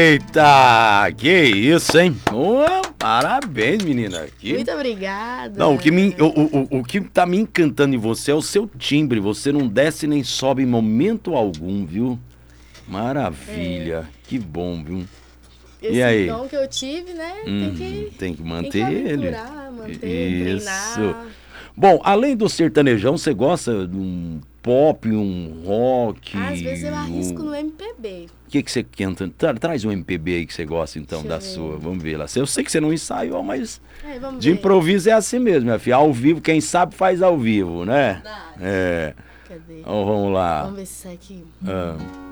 Eita, que isso, hein? Parabéns, menina. Muito obrigada. Não, o que tá me encantando em você é o seu timbre. Você não desce nem sobe em momento algum, viu? Maravilha. Que bom, viu? E aí? Esse dom que eu tive, né? Tem que manter tem que ele. manter, Isso. treinar. Bom, além do sertanejão, você gosta de um pop, um rock? Às vezes eu arrisco no MPB. O que você canta? Traz um MPB aí que você gosta, então, Deixa da eu ver. sua. Vamos ver lá. Eu sei que você não ensaiou, mas Vamos de ver. improviso é assim mesmo, minha filha. Ao vivo, quem sabe faz ao vivo, né? Verdade. É. Cadê? Então, vamos lá. Vamos ver se sai aqui.